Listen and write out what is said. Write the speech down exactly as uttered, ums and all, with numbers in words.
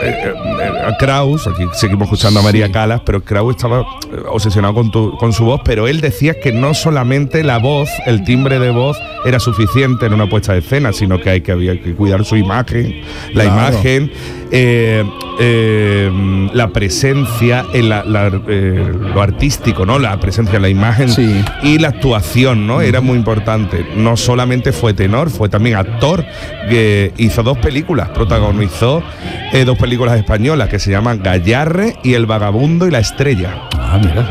eh, eh, Kraus, aquí seguimos escuchando a María sí. Calas, pero Kraus estaba obsesionado con, tu, con su voz, pero él decía que no solamente la voz, el timbre de voz era suficiente en una puesta de escena, sino que hay que había que cuidar su imagen, la claro. imagen, eh, eh, la presencia, en la, la, eh, lo artístico, ¿no? La presencia en la imagen sí. y la actuación, ¿no? Era muy importante. No solamente fue tenor, fue también actor, que hizo dos películas, protagonizó eh, dos películas españolas que se llaman Gallarre y El vagabundo y la estrella. Ah, mira.